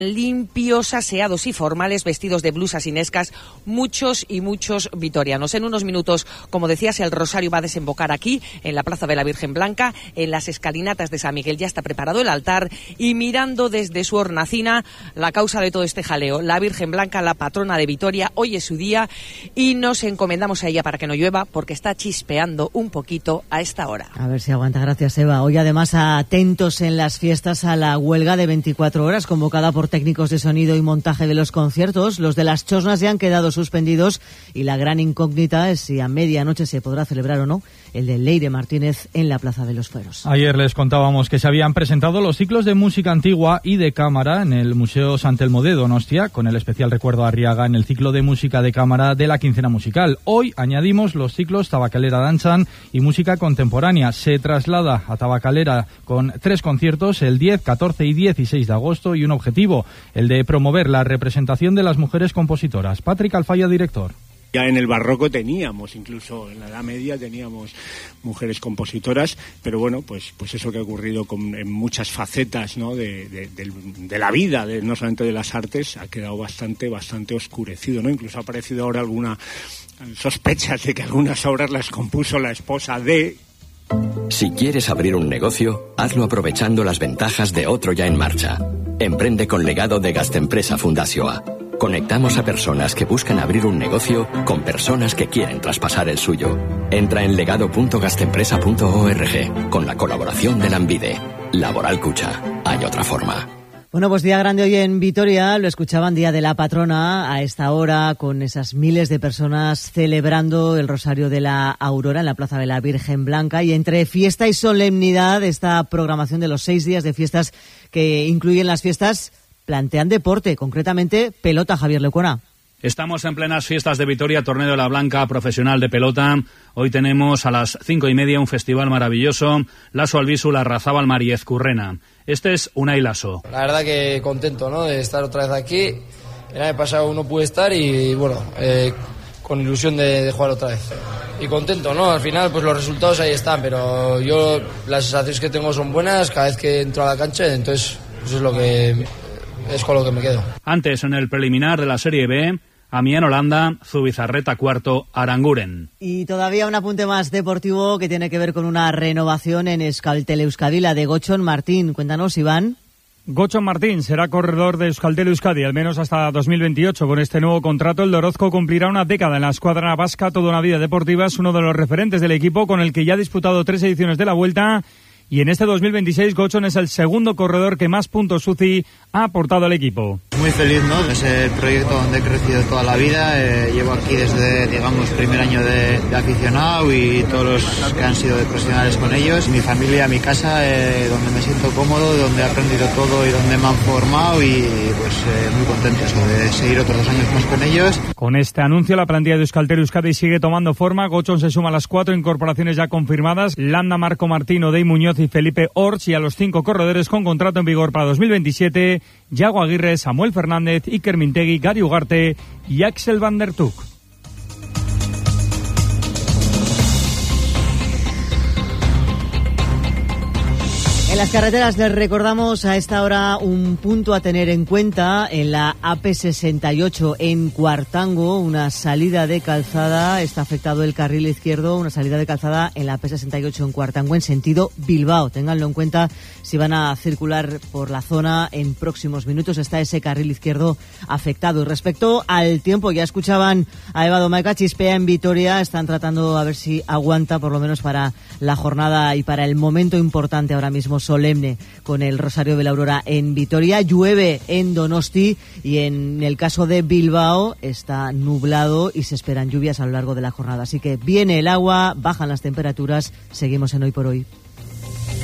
Limpios, aseados y formales, vestidos de blusas inescas, muchos y muchos vitorianos. En unos minutos, como decías, el rosario va a desembocar aquí, en la Plaza de la Virgen Blanca, en las escalinatas de San Miguel. Ya está preparado el altar y mirando desde su hornacina la causa de todo este jaleo. La Virgen Blanca, la patrona de Vitoria, hoy es su día y nos encomendamos a ella para que no llueva, porque está chispeando un poquito a esta hora. A ver si aguanta, gracias Eva. Hoy además atentos en las fiestas a la huelga de 24 horas convocada por técnicos de sonido y montaje de los conciertos. Los de las chosnas ya han quedado suspendidos y la gran incógnita es si a medianoche se podrá celebrar o no el de Leire Martínez en la Plaza de los Fueros. Ayer les contábamos que se habían presentado los ciclos de música antigua y de cámara en el Museo Sant Telmo de Donostia, con el especial recuerdo a Arriaga en el ciclo de música de cámara de la quincena musical. Hoy añadimos los ciclos Tabacalera Danzan y música contemporánea. Se traslada a Tabacalera con 3 conciertos el 10, 14 y 16 de agosto y un objetivo, el de promover la representación de las mujeres compositoras. Patrick Alfaya, director. Ya en el barroco teníamos, incluso en la Edad Media teníamos mujeres compositoras, pero bueno, pues eso que ha ocurrido en muchas facetas, ¿no?, de la vida, no solamente de las artes, ha quedado bastante oscurecido, ¿no? Incluso ha aparecido ahora alguna sospechas de que algunas obras las compuso la esposa de... Si quieres abrir un negocio, hazlo aprovechando las ventajas de otro ya en marcha. Emprende con legado de Gastempresa Fundazioa. Conectamos a personas que buscan abrir un negocio con personas que quieren traspasar el suyo. Entra en legado.gastempresa.org con la colaboración de Lanbide. Laboral Cucha. Hay otra forma. Bueno, pues día grande hoy en Vitoria, lo escuchaban, Día de la Patrona, a esta hora, con esas miles de personas celebrando el Rosario de la Aurora en la Plaza de la Virgen Blanca, y entre fiesta y solemnidad, esta programación de los 6 días de fiestas que incluyen las fiestas, plantean deporte, concretamente pelota, Javier Leucona. Estamos en plenas fiestas de Vitoria, Torneo de la Blanca profesional de pelota. Hoy tenemos a las 5:30 un festival maravilloso, Laso Albisu, Larrazábal, Mariezcurrena. Este es Unai Laso. La verdad que contento, ¿no?, de estar otra vez aquí. El año pasado no pude estar y bueno, con ilusión de jugar otra vez. Y contento, ¿no? Al final pues los resultados ahí están, pero yo las sensaciones que tengo son buenas cada vez que entro a la cancha, entonces eso es con lo que me quedo. Antes, en el preliminar de la Serie B, Amiens Holanda, Zubizarreta cuarto, Aranguren. Y todavía un apunte más deportivo que tiene que ver con una renovación en Euskaltel Euskadi, la de Gochon Martín. Cuéntanos, Iván. Gochon Martín será corredor de Euskaltel Euskadi al menos hasta 2028. Con este nuevo contrato, el de Orozco cumplirá una década en la escuadra vasca. Toda una vida deportiva, es uno de los referentes del equipo, con el que ya ha disputado 3 ediciones de la Vuelta. Y en este 2026, Gochon es el segundo corredor que más puntos UCI ha aportado al equipo. Muy feliz, ¿no? Es el proyecto donde he crecido toda la vida. Llevo aquí desde, primer año de aficionado, y todos los que han sido de profesionales con ellos. Mi familia, mi casa, donde me siento cómodo, donde he aprendido todo y donde me han formado, y pues muy contento de seguir otros 2 años más con ellos. Con este anuncio, la plantilla de Euskaltel Euskadi sigue tomando forma. Gochon se suma a las 4 incorporaciones ya confirmadas: Landa, Marco Martín, Odey Muñoz y Felipe Orts, y a los 5 corredores con contrato en vigor para 2027, Yago Aguirre, Samuel Fernández, Iker Mintegui, Gary Ugarte y Axel Van der Tuk. En las carreteras les recordamos a esta hora un punto a tener en cuenta en la AP68 en Cuartango, una salida de calzada, está afectado el carril izquierdo, una salida de calzada en la AP68 en Cuartango en sentido Bilbao. Ténganlo en cuenta si van a circular por la zona en próximos minutos, está ese carril izquierdo afectado. Y respecto al tiempo, ya escuchaban a Eva Domaica, chispea en Vitoria, están tratando a ver si aguanta por lo menos para la jornada y para el momento importante ahora mismo solemne con el Rosario de la Aurora en Vitoria. Llueve en Donosti y en el caso de Bilbao está nublado y se esperan lluvias a lo largo de la jornada. Así que viene el agua, bajan las temperaturas, seguimos en Hoy por Hoy.